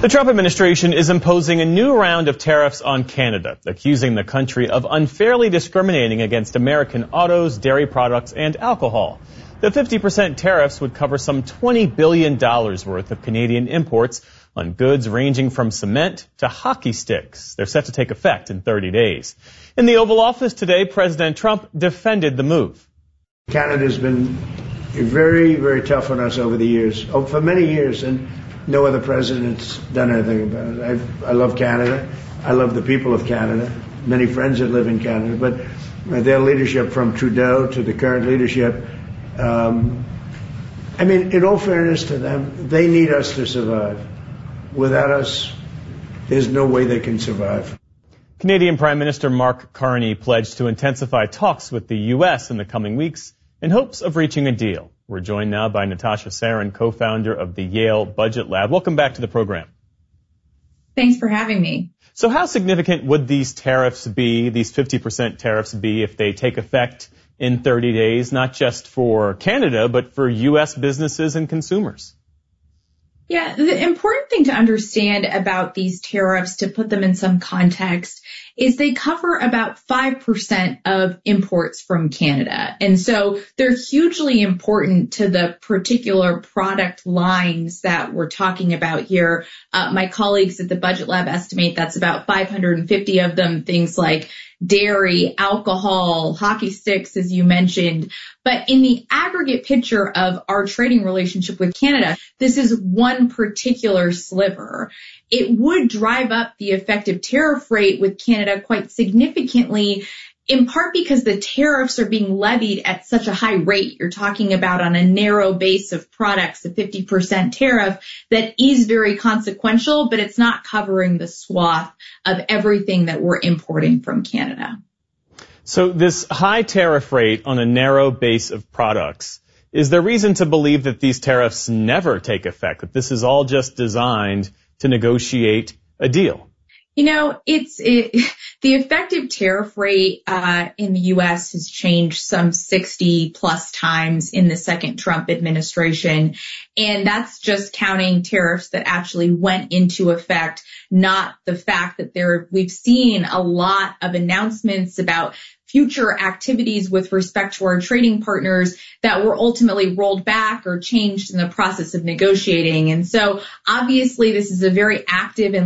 The Trump administration is imposing a new round of tariffs on Canada, accusing the country of unfairly discriminating against American autos, dairy products, and alcohol. The 50% tariffs would cover some $20 billion worth of Canadian imports on goods ranging from cement to hockey sticks. They're set to take effect in 30 days. In the Oval Office today, President Trump defended the move. Canada's been very, very tough on us over the years, for many years, and no other president's done anything about it. I love Canada. I love the people of Canada. Many friends that live in Canada, but their leadership from Trudeau to the current leadership, in all fairness to them, they need us to survive. Without us, there's no way they can survive. Canadian Prime Minister Mark Carney pledged to intensify talks with the U.S. in the coming weeks in hopes of reaching a deal. We're joined now by Natasha Sarin, co-founder of the Yale Budget Lab. Welcome back to the program. Thanks for having me. So how significant would these tariffs be, these 50% tariffs be, if they take effect in 30 days, not just for Canada, but for U.S. businesses and consumers? Yeah, the important thing to understand about these tariffs, to put them in some context, is they cover about 5% of imports from Canada. And so they're hugely important to the particular product lines that we're talking about here. My colleagues at the Budget Lab estimate that's about 550 of them, things like dairy, alcohol, hockey sticks, as you mentioned. But in the aggregate picture of our trading relationship with Canada, this is one particular sliver. It would drive up the effective tariff rate with Canada quite significantly, in part because the tariffs are being levied at such a high rate. You're talking about on a narrow base of products, a 50% tariff that is very consequential, but it's not covering the swath of everything that we're importing from Canada. So this high tariff rate on a narrow base of products, is there reason to believe that these tariffs never take effect, that this is all just designed to negotiate a deal? You know, the effective tariff rate in the U.S. has changed some 60 plus times in the second Trump administration. And that's just counting tariffs that actually went into effect, not the fact that we've seen a lot of announcements about future activities with respect to our trading partners that were ultimately rolled back or changed in the process of negotiating. And so obviously this is a very active and